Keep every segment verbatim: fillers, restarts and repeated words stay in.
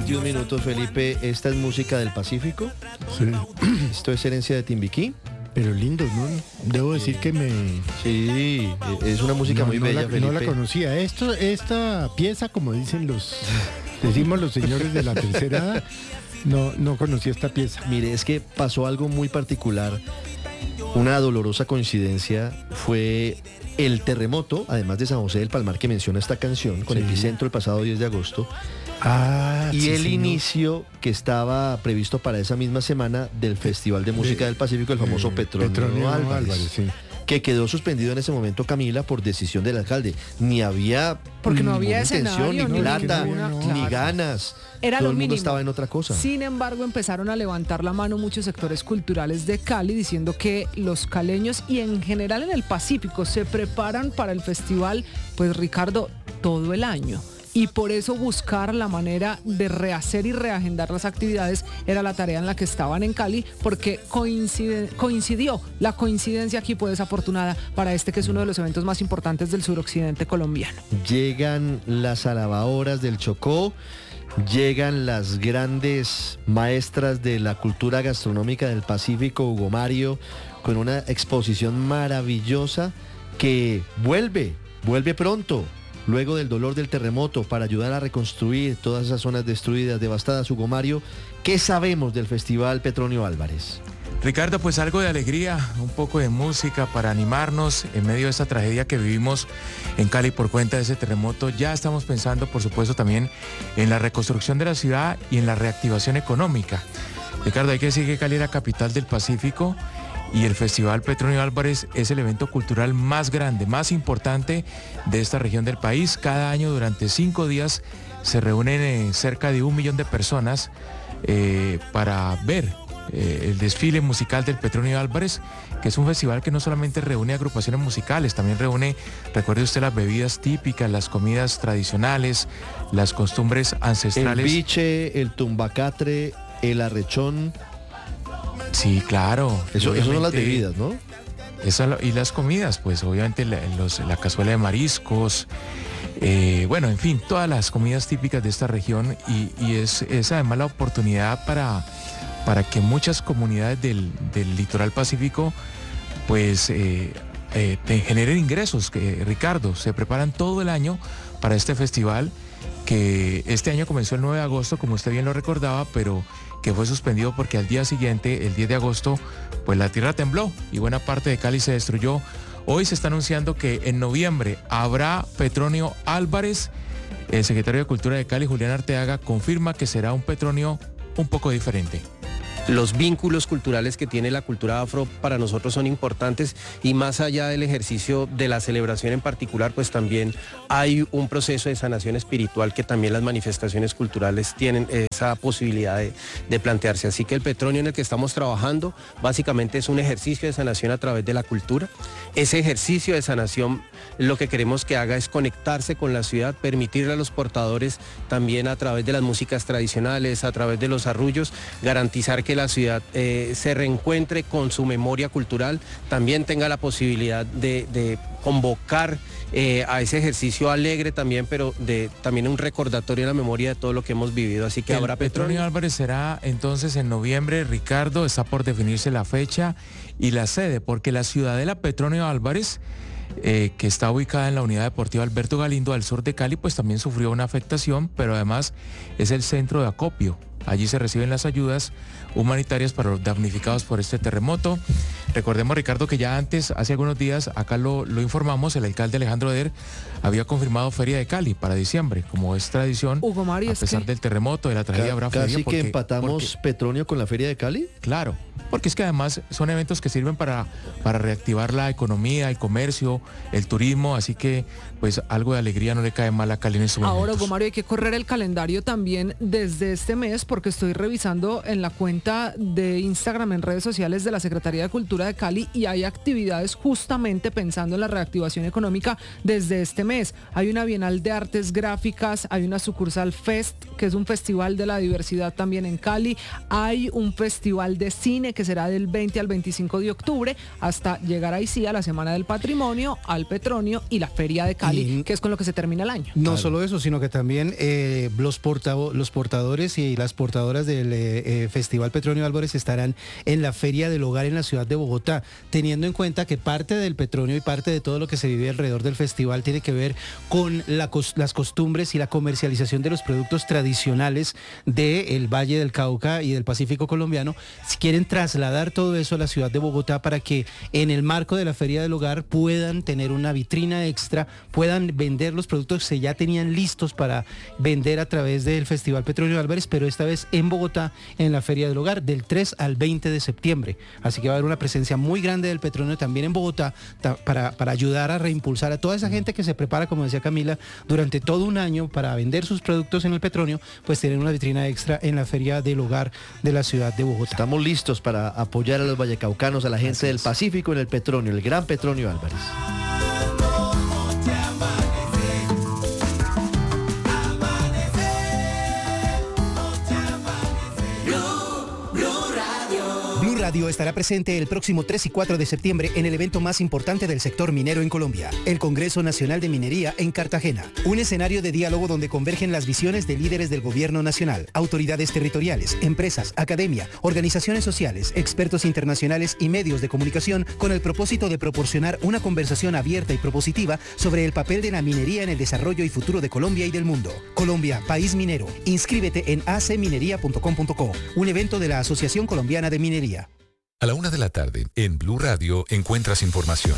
veintiún minutos, Felipe. ¿Esta es música del Pacífico? Sí. ¿Esto es herencia de Timbiquí? Pero lindo, ¿no? Debo decir que me... Sí, es una música no, muy no bella, la, Felipe. no la conocía. Esto, esta pieza, como dicen los... Decimos los señores de la tercera edad, no, no conocía esta pieza. Mire, es que pasó algo muy particular. Una dolorosa coincidencia fue el terremoto, además de San José del Palmar, que menciona esta canción, con Sí. epicentro el pasado diez de agosto. Ah, Y sí, el señor. inicio que estaba previsto para esa misma semana del Festival de Música de- del Pacífico, el famoso Eh, Petronio, Petronio Álvarez, Álvarez, sí. que quedó suspendido en ese momento, Camila, por decisión del alcalde. Ni había Porque no había ninguna intención, escenario, ni ni plata, ninguna- ni claro. ganas. Era Todo lo el mundo mínimo. estaba en otra cosa. Sin embargo, empezaron a levantar la mano muchos sectores culturales de Cali diciendo que los caleños y en general en el Pacífico se preparan para el festival, pues Ricardo, todo el año. Y por eso buscar la manera de rehacer y reagendar las actividades era la tarea en la que estaban en Cali, porque coincide, coincidió, la coincidencia aquí pues desafortunada para este que es uno de los eventos más importantes del suroccidente colombiano. Llegan las alabadoras del Chocó, llegan las grandes maestras de la cultura gastronómica del Pacífico, Hugo Mario, con una exposición maravillosa que vuelve, vuelve pronto, luego del dolor del terremoto, para ayudar a reconstruir todas esas zonas destruidas, devastadas. Hugo Mario, ¿qué sabemos del Festival Petronio Álvarez? Ricardo, pues algo de alegría, un poco de música para animarnos en medio de esta tragedia que vivimos en Cali por cuenta de ese terremoto. Ya estamos pensando, por supuesto, también en la reconstrucción de la ciudad y en la reactivación económica. Ricardo, hay que decir que Cali es la capital del Pacífico y el Festival Petronio Álvarez es el evento cultural más grande, más importante de esta región del país. Cada año durante cinco días se reúnen eh, cerca de un millón de personas eh, para ver eh, el desfile musical del Petronio Álvarez, que es un festival que no solamente reúne agrupaciones musicales, también reúne, recuerde usted, las bebidas típicas, las comidas tradicionales, las costumbres El ancestrales. biche, el tumbacatre, el arrechón, Sí, claro. eso, eso son las Obviamente, bebidas, ¿no? Eso lo- y las comidas, pues obviamente la, los- la cazuela de mariscos, eh, bueno, en fin, todas las comidas típicas de esta región y, y es, es además la oportunidad para, para que muchas comunidades del, del litoral pacífico pues eh, eh, te generen ingresos, que, Ricardo, se preparan todo el año para este festival que este año comenzó el nueve de agosto, como usted bien lo recordaba, pero que fue suspendido porque al día siguiente, el diez de agosto, pues la tierra tembló y buena parte de Cali se destruyó. Hoy se está anunciando que en noviembre habrá Petronio Álvarez. El secretario de Cultura de Cali, Julián Arteaga, confirma que será un Petronio un poco diferente. Los vínculos culturales que tiene la cultura afro para nosotros son importantes y más allá del ejercicio de la celebración en particular, pues también hay un proceso de sanación espiritual que también las manifestaciones culturales tienen esa posibilidad de, de plantearse. Así que el Petronio en el que estamos trabajando básicamente es un ejercicio de sanación a través de la cultura. Ese ejercicio de sanación lo que queremos que haga es conectarse con la ciudad, permitirle a los portadores también a través de las músicas tradicionales, a través de los arrullos, garantizar que la ciudad eh, se reencuentre con su memoria cultural, también tenga la posibilidad de, de convocar eh, a ese ejercicio alegre también, pero de también un recordatorio en la memoria de todo lo que hemos vivido. Así que El habrá Petronio Petronio. Álvarez será entonces en noviembre, Ricardo, está por definirse la fecha y la sede, porque la ciudadela Petronio Álvarez, eh, que está ubicada en la Unidad Deportiva Alberto Galindo al sur de Cali, pues también sufrió una afectación, pero además es el centro de acopio. Allí se reciben las ayudas humanitarias para los damnificados por este terremoto. Recordemos, Ricardo, que ya antes, hace algunos días, acá lo, lo informamos, el alcalde Alejandro Eder había confirmado Feria de Cali para diciembre, como es tradición. Hugo Mario, a es pesar que- del terremoto, de la tragedia, Ca- habrá Casi feria. que porque- empatamos porque- Petronio con la Feria de Cali. Claro, porque es que además son eventos que sirven para, para reactivar la economía, el comercio, el turismo, así que pues algo de alegría no le cae mal a Cali en estos momentos. Ahora, Hugo Mario, hay que correr el calendario también desde este mes porque estoy revisando en la cuenta de Instagram, en redes sociales de la Secretaría de Cultura, Cultura de Cali y hay actividades justamente pensando en la reactivación económica desde este mes. Hay una Bienal de Artes Gráficas, hay una sucursal Fest, que es un festival de la diversidad también en Cali, hay un festival de cine que será del veinte al veinticinco de octubre, hasta llegar ahí sí a la Semana del Patrimonio, al Petronio y la Feria de Cali, y que es con lo que se termina el año. No claro. solo eso, sino que también eh, los, portavo- los portadores y las portadoras del eh, Festival Petronio Álvarez estarán en la Feria del Hogar en la ciudad de Bogotá, teniendo en cuenta que parte del Petronio y parte de todo lo que se vive alrededor del festival tiene que ver con la cos- las costumbres y la comercialización de los productos tradicionales del Valle del Cauca y del Pacífico colombiano. Si quieren trasladar todo eso a la ciudad de Bogotá para que en el marco de la Feria del Hogar puedan tener una vitrina extra, puedan vender los productos que ya tenían listos para vender a través del Festival Petronio Álvarez, pero esta vez en Bogotá, en la Feria del Hogar, del tres al veinte de septiembre. Así que va a haber una presencia muy grande del Petronio también en Bogotá ta, para, para ayudar a reimpulsar a toda esa gente que se prepara, como decía Camila, durante todo un año para vender sus productos en el Petronio, pues tienen una vitrina extra en la Feria del Hogar de la ciudad de Bogotá. Estamos listos para apoyar a los vallecaucanos, a la gente del Pacífico en el Petronio, el gran Petronio Álvarez. Radio estará presente el próximo tres y cuatro de septiembre en el evento más importante del sector minero en Colombia, el Congreso Nacional de Minería en Cartagena. Un escenario de diálogo donde convergen las visiones de líderes del gobierno nacional, autoridades territoriales, empresas, academia, organizaciones sociales, expertos internacionales y medios de comunicación, con el propósito de proporcionar una conversación abierta y propositiva sobre el papel de la minería en el desarrollo y futuro de Colombia y del mundo. Colombia, país minero. Inscríbete en a c minería punto com punto co, un evento de la Asociación Colombiana de Minería. A la una de la tarde, en Blue Radio, encuentras información.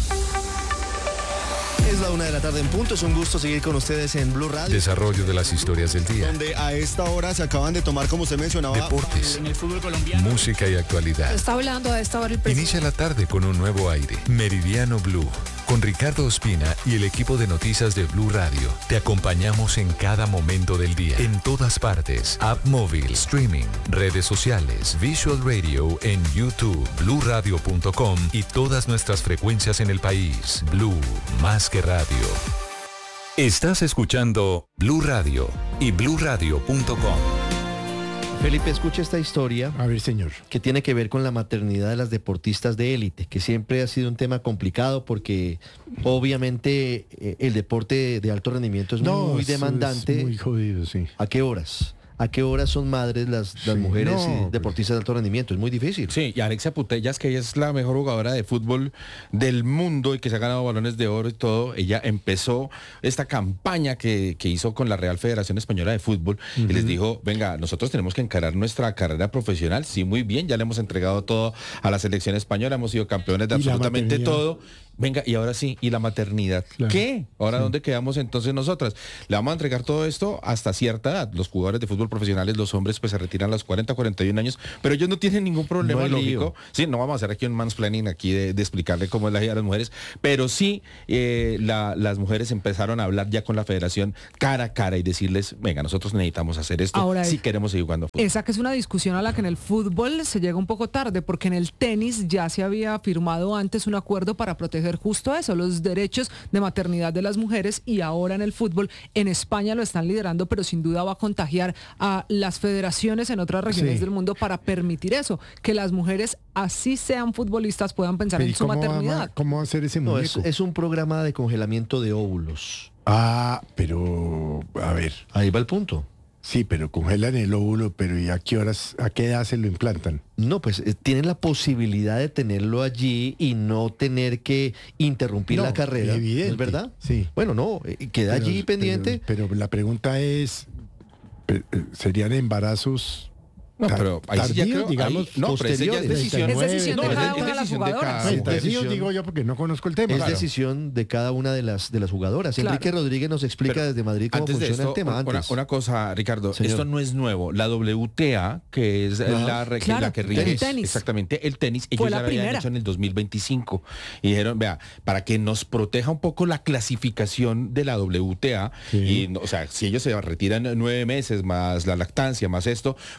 Es la una de la tarde en punto, es un gusto seguir con ustedes en Blue Radio. Desarrollo de las historias del día. Donde a esta hora se acaban de tomar, como usted mencionaba, deportes, en el fútbol colombiano. Música y actualidad. Está hablando a esta hora el presidente. Inicia la tarde con un nuevo aire. Meridiano Blue. Con Ricardo Ospina y el equipo de noticias de Blue Radio. Te acompañamos en cada momento del día. En todas partes. App móvil, streaming, redes sociales, Visual Radio en YouTube, blue radio punto com y todas nuestras frecuencias en el país. Blue, más que radio. Estás escuchando Blue Radio y blue radio punto com. Felipe, escucha esta historia. A ver, señor. Que tiene que ver con la maternidad de las deportistas de élite, que siempre ha sido un tema complicado porque obviamente eh, el deporte de alto rendimiento es no, muy demandante. Es muy jodido, sí. ¿A qué horas? ¿A qué horas son madres las, las sí, mujeres no, y deportistas de alto rendimiento? Es muy difícil. Sí, y Alexia Putellas, que ella es la mejor jugadora de fútbol del mundo y que se ha ganado balones de oro y todo, ella empezó esta campaña que, que hizo con la Real Federación Española de Fútbol uh-huh. y les dijo, venga, nosotros tenemos que encarar nuestra carrera profesional, sí, muy bien, ya le hemos entregado todo a la selección española, hemos sido campeones de absolutamente todo. Venga, y ahora sí, y la maternidad. Claro. ¿Qué? ¿Ahora sí. dónde quedamos entonces nosotras? Le vamos a entregar todo esto hasta cierta edad. Los jugadores de fútbol profesionales, los hombres, pues se retiran a los cuarenta, cuarenta y un años, pero ellos no tienen ningún problema no lógico. Sí, no vamos a hacer aquí un mansplaining aquí de, de explicarle cómo es la vida de las mujeres, pero sí eh, la, las mujeres empezaron a hablar ya con la federación cara a cara y decirles, venga, nosotros necesitamos hacer esto ahora si es, queremos seguir jugando fútbol. Esa que es una discusión a la que en el fútbol se llega un poco tarde, porque en el tenis ya se había firmado antes un acuerdo para proteger justo eso, los derechos de maternidad de las mujeres, y ahora en el fútbol en España lo están liderando, pero sin duda va a contagiar a las federaciones en otras regiones sí. del mundo para permitir eso, que las mujeres, así sean futbolistas, puedan pensar en su maternidad. Va, ¿Cómo va a hacer ese muñeco? No, es, es un programa de congelamiento de óvulos. Ah, pero a ver. Ahí va el punto. Sí, pero congelan el óvulo, pero ¿y a qué horas, a qué edad se lo implantan? No, pues eh, tienen la posibilidad de tenerlo allí y no tener que interrumpir no, la carrera. Evidente, ¿es verdad? Sí. Bueno, no, eh, queda pero, allí pendiente. Pero, pero la pregunta es, ¿serían embarazos? No, pero ahí sí ya creo, digamos, ahí, no, pero esa ya es decisión, es decisión de cada una de las jugadoras. Sí, decisión, digo yo porque no conozco el tema. Es claro. decisión de cada una de las de las jugadoras. Claro. Enrique Rodríguez nos explica pero desde Madrid cómo funciona esto, el tema. Una, antes. una cosa, Ricardo, Señor. Esto no es nuevo. La W T A, que es no. la, claro, la que rige el tenis. exactamente el tenis, ellos ya lo habían hecho en el dos mil veinticinco. Y dijeron, vea, para que nos proteja un poco la clasificación de la W T A, sí. y o sea, si ellos se retiran nueve meses más la lactancia, más esto, pues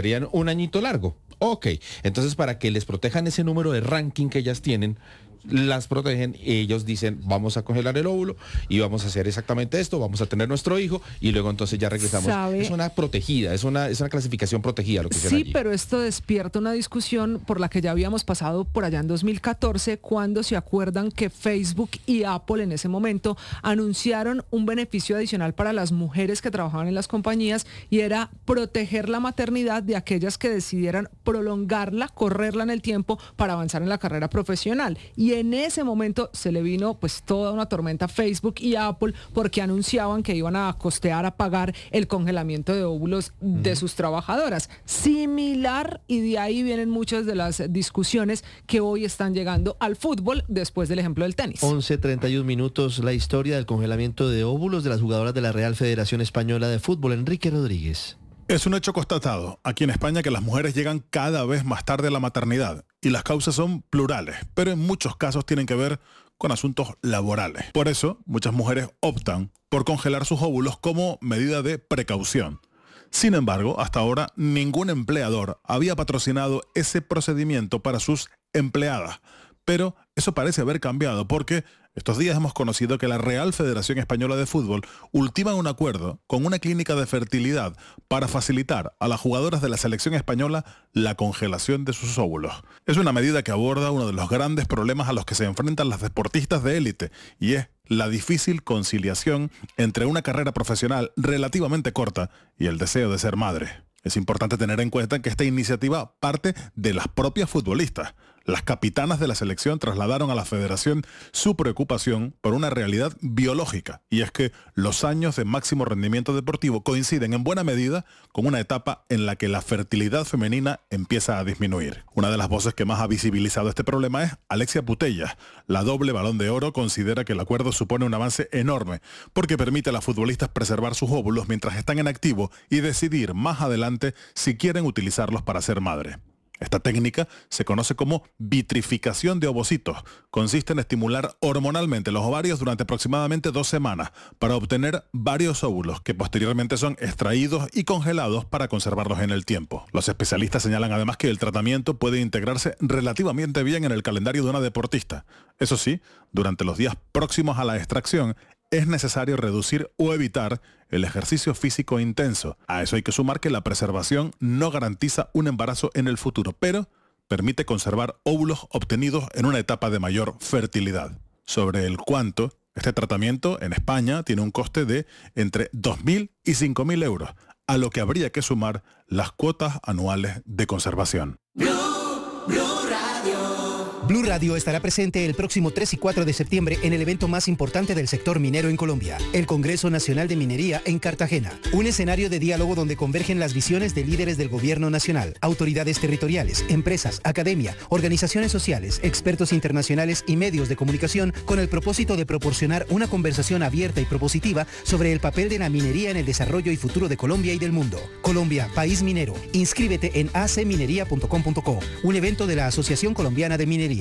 meterían un añito largo. Ok, entonces para que les protejan ese número de ranking que ellas tienen, las protegen, ellos dicen vamos a congelar el óvulo y vamos a hacer exactamente esto, vamos a tener nuestro hijo y luego entonces ya regresamos. ¿Sabe? Es una protegida, es una, es una clasificación protegida lo que hicieron Sí, allí. pero esto despierta una discusión por la que ya habíamos pasado por allá en dos mil catorce, cuando se acuerdan que Facebook y Apple en ese momento anunciaron un beneficio adicional para las mujeres que trabajaban en las compañías, y era proteger la maternidad de aquellas que decidieran prolongarla, correrla en el tiempo para avanzar en la carrera profesional. Y en ese momento se le vino pues toda una tormenta a Facebook y a Apple, porque anunciaban que iban a costear, a pagar el congelamiento de óvulos uh-huh. de sus trabajadoras. Similar, y de ahí vienen muchas de las discusiones que hoy están llegando al fútbol después del ejemplo del tenis. once treinta y un minutos, la historia del congelamiento de óvulos de las jugadoras de la Real Federación Española de Fútbol. Enrique Rodríguez. Es un hecho constatado aquí en España que las mujeres llegan cada vez más tarde a la maternidad, y las causas son plurales, pero en muchos casos tienen que ver con asuntos laborales. Por eso, muchas mujeres optan por congelar sus óvulos como medida de precaución. Sin embargo, hasta ahora ningún empleador había patrocinado ese procedimiento para sus empleadas. Pero eso parece haber cambiado, porque estos días hemos conocido que la Real Federación Española de Fútbol ultima un acuerdo con una clínica de fertilidad para facilitar a las jugadoras de la selección española la congelación de sus óvulos. Es una medida que aborda uno de los grandes problemas a los que se enfrentan las deportistas de élite, y es la difícil conciliación entre una carrera profesional relativamente corta y el deseo de ser madre. Es importante tener en cuenta que esta iniciativa parte de las propias futbolistas. Las capitanas de la selección trasladaron a la federación su preocupación por una realidad biológica, y es que los años de máximo rendimiento deportivo coinciden en buena medida con una etapa en la que la fertilidad femenina empieza a disminuir. Una de las voces que más ha visibilizado este problema es Alexia Putellas. La doble Balón de Oro considera que el acuerdo supone un avance enorme, porque permite a las futbolistas preservar sus óvulos mientras están en activo y decidir más adelante si quieren utilizarlos para ser madre. Esta técnica se conoce como vitrificación de ovocitos. Consiste en estimular hormonalmente los ovarios durante aproximadamente dos semanas para obtener varios óvulos que posteriormente son extraídos y congelados para conservarlos en el tiempo. Los especialistas señalan además que el tratamiento puede integrarse relativamente bien en el calendario de una deportista. Eso sí, durante los días próximos a la extracción, es necesario reducir o evitar el ejercicio físico intenso. A eso hay que sumar que la preservación no garantiza un embarazo en el futuro, pero permite conservar óvulos obtenidos en una etapa de mayor fertilidad. Sobre el cuánto, este tratamiento en España tiene un coste de entre dos mil y cinco mil euros, a lo que habría que sumar las cuotas anuales de conservación. Blue, Blue Radio. Blue Radio estará presente el próximo tres y cuatro de septiembre en el evento más importante del sector minero en Colombia, el Congreso Nacional de Minería en Cartagena. Un escenario de diálogo donde convergen las visiones de líderes del gobierno nacional, autoridades territoriales, empresas, academia, organizaciones sociales, expertos internacionales y medios de comunicación, con el propósito de proporcionar una conversación abierta y propositiva sobre el papel de la minería en el desarrollo y futuro de Colombia y del mundo. Colombia, país minero. Inscríbete en a c minería punto com punto co, un evento de la Asociación Colombiana de Minería.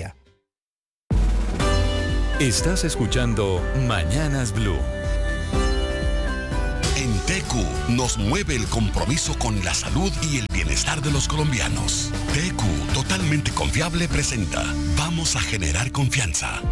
Estás escuchando Mañanas Blue. En T Q nos mueve el compromiso con la salud y el bienestar de los colombianos. T Q, totalmente confiable, presenta Vamos a generar confianza.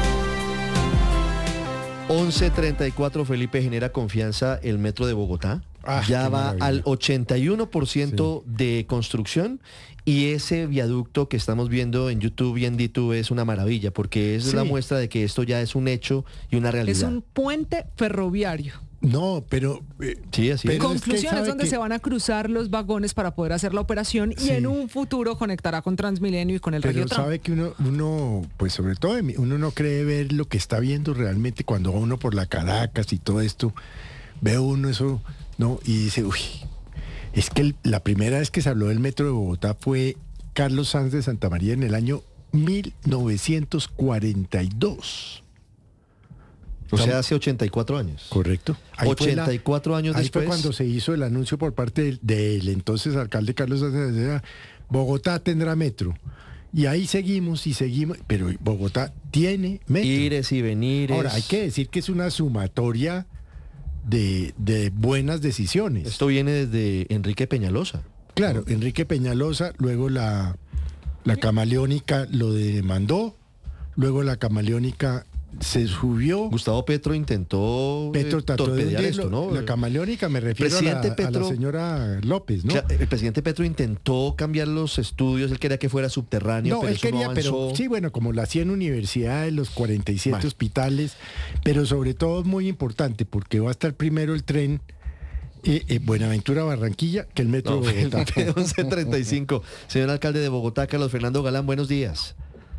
once treinta y cuatro, Felipe, genera confianza el metro de Bogotá. Ah, ya va al ochenta y uno por ciento sí. de construcción, y ese viaducto que estamos viendo en YouTube y en DTube es una maravilla, porque es sí. la muestra de que esto ya es un hecho y una realidad. Es un puente ferroviario. No, pero... Eh, sí, así pero conclusión es, es donde que... se van a cruzar los vagones para poder hacer la operación, sí. y en un futuro conectará con Transmilenio y con el Pero Regiotrans. sabe que uno, uno, pues sobre todo uno no cree ver lo que está viendo realmente cuando va uno por la Caracas y todo esto, ve uno eso, ¿no? Y dice, uy, es que el, la primera vez que se habló del metro de Bogotá fue Carlos Sanz de Santa María en el año mil novecientos cuarenta y dos. O sea, hace ochenta y cuatro años. Correcto. Ahí ochenta y cuatro la, años ahí después. Ahí fue cuando se hizo el anuncio por parte del, del entonces alcalde Carlos Sanz, Bogotá tendrá metro. Y ahí seguimos y seguimos, pero Bogotá tiene metro. Ires y venires. Ahora, hay que decir que es una sumatoria de, de buenas decisiones. Esto viene desde Enrique Peñalosa. Claro, Enrique Peñalosa, luego la, la Camaleónica lo demandó, luego la Camaleónica se subió. Gustavo Petro intentó Petro eh, trató de torpedear hundirlo. esto, ¿no? La Camaleónica me refiero a la, Presidente a la Petro- señora López, ¿no? Cla- El presidente Petro intentó cambiar los estudios, él quería que fuera subterráneo, No, pero él eso quería, no pero avanzó. sí, bueno, como lo hacía en universidades, los cuarenta y siete Bueno. hospitales, pero sobre todo es muy importante porque va a estar primero el tren eh, eh, Buenaventura-Barranquilla que el metro No, Bogotá. once treinta y cinco. Señor alcalde de Bogotá, Carlos Fernando Galán, buenos días.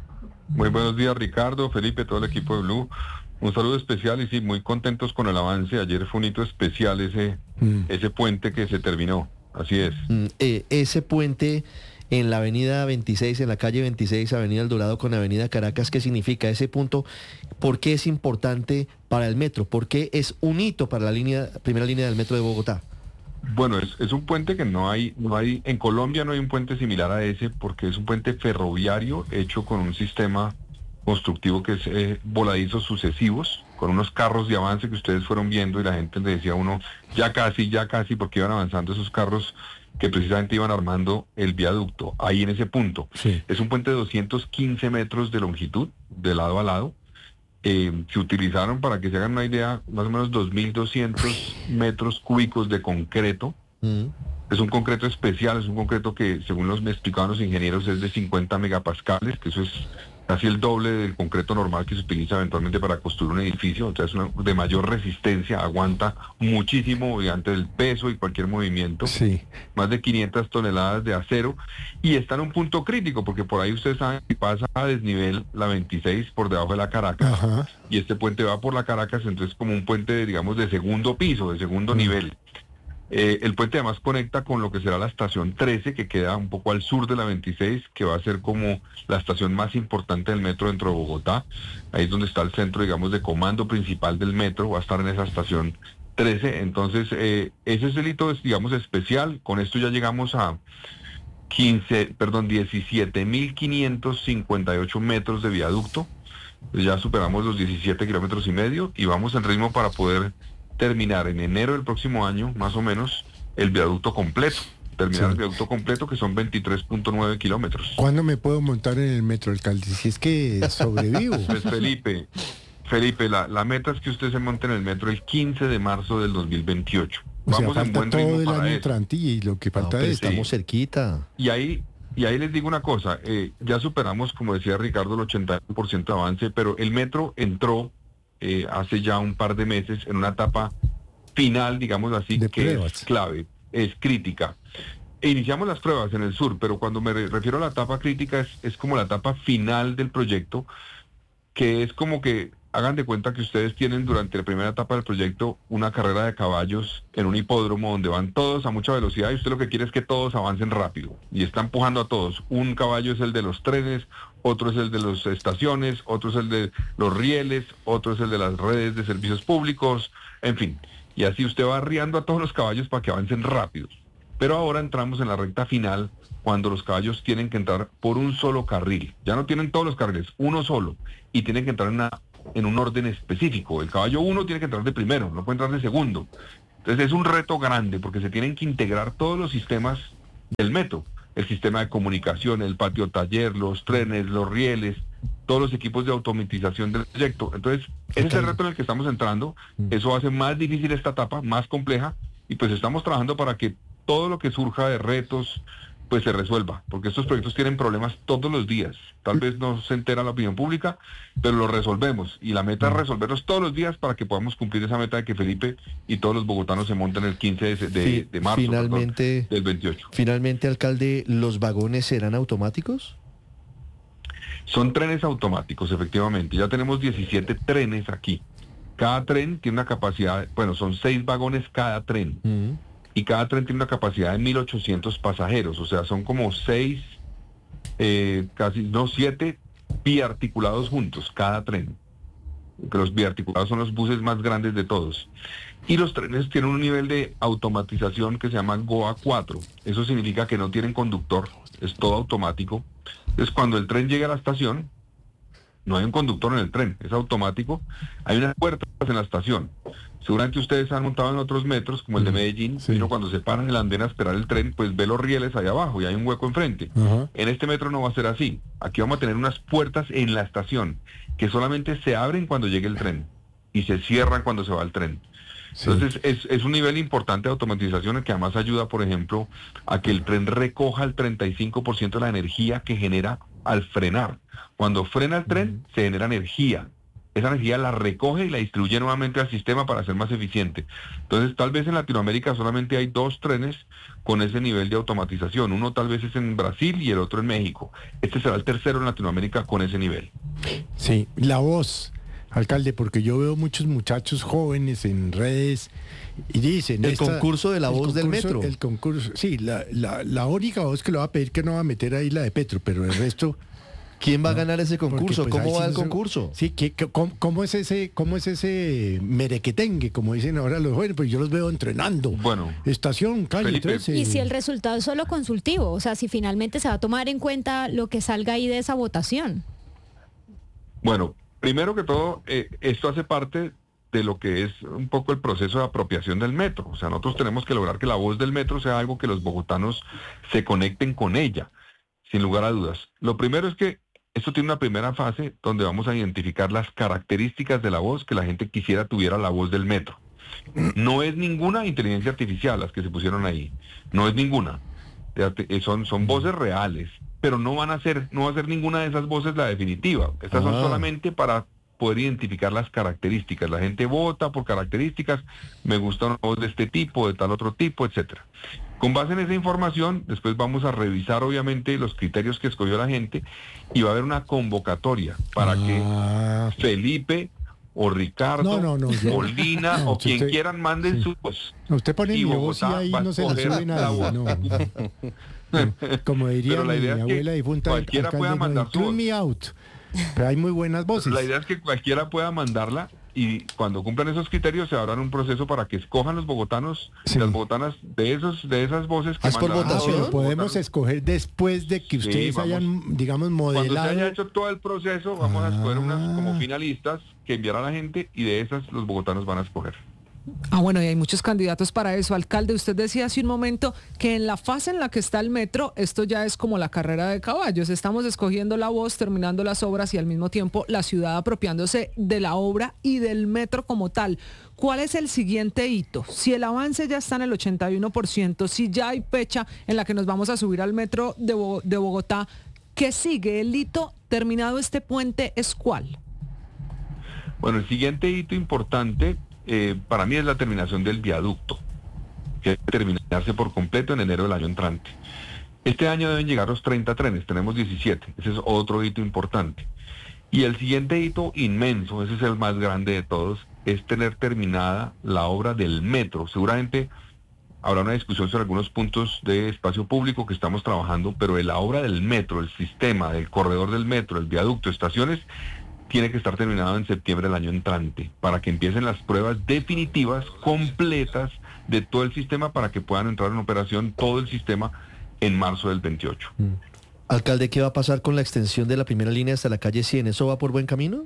Muy buenos días, Ricardo, Felipe, todo el equipo de Blue. Un saludo especial y sí, muy contentos con el avance. Ayer fue un hito especial ese, Mm. ese puente que se terminó. Así es. Mm, eh, ese puente en la avenida veintiséis, en la calle veintiséis, avenida El Dorado con avenida Caracas, ¿qué significa ese punto? ¿Por qué es importante para el metro? ¿Por qué es un hito para la línea, primera línea del metro de Bogotá? Bueno, es, es un puente que no hay, no hay, en Colombia no hay un puente similar a ese porque es un puente ferroviario hecho con un sistema constructivo que es eh, voladizos sucesivos, con unos carros de avance que ustedes fueron viendo y la gente le decía a uno, ya casi, ya casi, porque iban avanzando esos carros que precisamente iban armando el viaducto, ahí en ese punto. Sí. Es un puente de doscientos quince metros de longitud, de lado a lado. Eh, se utilizaron, para que se hagan una idea, más o menos dos mil doscientos metros cúbicos de concreto. Mm. Es un concreto especial, es un concreto que, según los me explicaban los ingenieros, es de cincuenta megapascales, que eso es casi el doble del concreto normal que se utiliza eventualmente para construir un edificio. O sea, es una, de mayor resistencia, aguanta muchísimo ante el peso y cualquier movimiento. Sí. Más de quinientas toneladas de acero, y está en un punto crítico, porque por ahí ustedes saben que pasa a desnivel la veintiséis por debajo de la Caracas, Ajá. y este puente va por la Caracas, entonces como un puente, digamos, de segundo piso, de segundo Mm. nivel. Eh, el puente además conecta con lo que será la estación trece, que queda un poco al sur de la veintiséis, que va a ser como la estación más importante del metro dentro de Bogotá. Ahí es donde está el centro, digamos, de comando principal del metro, va a estar en esa estación trece. Entonces, eh, ese es el hito, digamos, especial. Con esto ya llegamos a quince, perdón, diecisiete mil quinientos cincuenta y ocho metros de viaducto. Ya superamos los diecisiete kilómetros y medio y vamos en ritmo para poder terminar en enero del próximo año, más o menos, el viaducto completo. Terminar Sí. el viaducto completo, que son veintitrés punto nueve kilómetros. ¿Cuándo me puedo montar en el metro, alcalde? Si es que sobrevivo. Pues Felipe, Felipe, la, la meta es que usted se monte en el metro el quince de marzo del dos mil veintiocho. O sea, Vamos en falta buen todo ritmo el para año eso. entrante y lo que falta No, pero es... estamos sí. cerquita. Y ahí, y ahí les digo una cosa, eh, ya superamos, como decía Ricardo, el ochenta y uno por ciento de avance, pero el metro entró eh, hace ya un par de meses en una etapa final, digamos así, De que pruebas. es clave, es crítica. E iniciamos las pruebas en el sur, pero cuando me re- refiero a la etapa crítica es, es como la etapa final del proyecto, que es como que hagan de cuenta que ustedes tienen durante la primera etapa del proyecto una carrera de caballos en un hipódromo donde van todos a mucha velocidad y usted lo que quiere es que todos avancen rápido y está empujando a todos. Un caballo es el de los trenes, otro es el de las estaciones, otro es el de los rieles, otro es el de las redes de servicios públicos, en fin. Y así usted va arriando a todos los caballos para que avancen rápido. Pero ahora entramos en la recta final, cuando los caballos tienen que entrar por un solo carril. Ya no tienen todos los carriles, uno solo. Y tienen que entrar en, una, en un orden específico. El caballo uno tiene que entrar de primero, no puede entrar de segundo. Entonces es un reto grande, porque se tienen que integrar todos los sistemas del metro. El sistema de comunicación, el patio taller, los trenes, los rieles, todos los equipos de automatización del proyecto. Entonces, ese es el reto en el que estamos entrando. Eso hace más difícil esta etapa, más compleja, y pues estamos trabajando para que todo lo que surja de retos pues se resuelva, porque estos proyectos tienen problemas todos los días. Tal vez no se entera la opinión pública, pero los resolvemos, y la meta es resolverlos todos los días para que podamos cumplir esa meta de que Felipe y todos los bogotanos se monten el quince de, de, Fi- de marzo, finalmente, perdón, del veintiocho. Finalmente, alcalde, ¿los vagones serán automáticos? Son trenes automáticos, efectivamente. Ya tenemos diecisiete trenes aquí. Cada tren tiene una capacidad, bueno, son seis vagones cada tren. Mm. Y cada tren tiene una capacidad de mil ochocientos pasajeros, o sea, son como seis, eh, casi, no, siete biarticulados juntos, cada tren. Que los biarticulados son los buses más grandes de todos. Y los trenes tienen un nivel de automatización que se llama GOA cuatro. Eso significa que no tienen conductor, es todo automático. Entonces, cuando el tren llega a la estación, no hay un conductor en el tren, es automático. Hay unas puertas en la estación. Seguramente ustedes han montado en otros metros, como el de Medellín, sí. pero cuando se paran en la andena a esperar el tren, pues ve los rieles ahí abajo y hay un hueco enfrente. Ajá. En este metro no va a ser así. Aquí vamos a tener unas puertas en la estación que solamente se abren cuando llegue el tren y se cierran cuando se va el tren. Sí. Entonces es, es un nivel importante de automatización que además ayuda, por ejemplo, a que el tren recoja el treinta y cinco por ciento de la energía que genera al frenar. Cuando frena el tren, se genera energía. Esa energía la recoge y la distribuye nuevamente al sistema para ser más eficiente. Entonces, tal vez en Latinoamérica solamente hay dos trenes con ese nivel de automatización. Uno tal vez es en Brasil y el otro en México. Este será el tercero en Latinoamérica con ese nivel. Sí, la voz, alcalde, porque yo veo muchos muchachos jóvenes en redes y dicen... El esta- concurso de la el voz del concurso- metro. El concurso, sí, la, la, la única voz que le va a pedir que no va a meter ahí la de Petro, pero el resto... ¿Quién va a No, ganar ese concurso? porque, pues, ¿Cómo ahí va sí el no se- concurso? Sí, ¿qué, qué- cómo, cómo es ese, cómo es ese merequetengue, como dicen ahora los jóvenes? Pues yo los veo entrenando. Bueno, Estación, calle Felipe. trece. Y si el resultado es solo consultivo, o sea, si finalmente se va a tomar en cuenta lo que salga ahí de esa votación. Bueno, primero que todo, eh, esto hace parte de lo que es un poco el proceso de apropiación del metro. O sea, nosotros tenemos que lograr que la voz del metro sea algo que los bogotanos se conecten con ella, sin lugar a dudas. Lo primero es que esto tiene una primera fase donde vamos a identificar las características de la voz que la gente quisiera tuviera la voz del metro. No es ninguna inteligencia artificial las que se pusieron ahí, no es ninguna. Eh, Son, son voces reales, pero no van a ser, no va a ser ninguna de esas voces la definitiva. Estas son Ah. solamente para poder identificar las características. La gente vota por características, me gusta una voz de este tipo, de tal otro tipo, etcétera. Con base en esa información, después vamos a revisar obviamente los criterios que escogió la gente y va a haber una convocatoria para Ah. que Felipe o Ricardo, No, no, no, yo- Molina no, o usted- quien quieran manden sí. su voz. Usted pone Y mi voz y Bogotá ahí va a no se la escoger sube la nadie. voz. No. Como diría Pero la mi idea es que abuela difunta, cualquiera alcalde, pueda no, mandar su "Tune voz". me out. Pero hay muy buenas voces. La idea es que cualquiera pueda mandarla y cuando cumplan esos criterios se habrá un proceso para que escojan los bogotanos, Sí. las bogotanas de esos de esas voces que ¿Ah, es por mandarán Ah, todos votación? pero los podemos bogotanos. escoger después de que Sí, ustedes vamos. hayan, digamos, Cuando se modelado. haya hecho todo el proceso, vamos a escoger unas como Ah. finalistas que enviará la gente y de esas los bogotanos van a escoger. Ah, bueno, y hay muchos candidatos para eso. Alcalde, usted decía hace un momento que en la fase en la que está el metro, esto ya es como la carrera de caballos. Estamos escogiendo la voz, terminando las obras y al mismo tiempo la ciudad apropiándose de la obra y del metro como tal. ¿Cuál es el siguiente hito? Si el avance ya está en el ochenta y uno por ciento, si ya hay fecha en la que nos vamos a subir al metro de, Bo- de Bogotá, ¿qué sigue? ¿El hito terminado este puente es cuál? Bueno, el siguiente hito importante eh, para mí es la terminación del viaducto, que debe terminarse por completo en enero del año entrante. Este año deben llegar los treinta trenes, tenemos diecisiete, ese es otro hito importante. Y el siguiente hito inmenso, ese es el más grande de todos, es tener terminada la obra del metro. Seguramente habrá una discusión sobre algunos puntos de espacio público que estamos trabajando, pero de la obra del metro, el sistema, el corredor del metro, el viaducto, estaciones, tiene que estar terminado en septiembre del año entrante, para que empiecen las pruebas definitivas, completas, de todo el sistema, para que puedan entrar en operación todo el sistema en marzo del veintiocho. Alcalde, ¿qué va a pasar con la extensión de la primera línea hasta la calle cien? ¿Eso va por buen camino?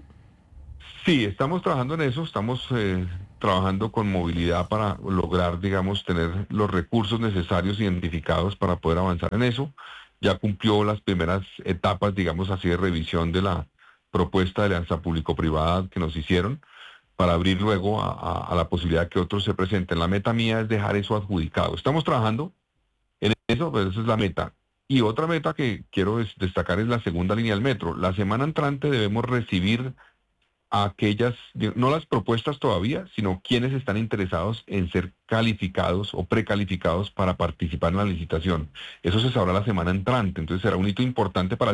Sí, estamos trabajando en eso, estamos eh, trabajando con movilidad para lograr, digamos, tener los recursos necesarios identificados para poder avanzar en eso. Ya cumplió las primeras etapas, digamos así, de revisión de la propuesta de alianza público-privada que nos hicieron para abrir luego a, a, a la posibilidad que otros se presenten. La meta mía es dejar eso adjudicado. Estamos trabajando en eso, pero esa es la meta. Y otra meta que quiero es destacar es la segunda línea del metro. La semana entrante debemos recibir a aquellas, no las propuestas todavía, sino quienes están interesados en ser calificados o precalificados para participar en la licitación. Eso se sabrá la semana entrante, entonces será un hito importante para el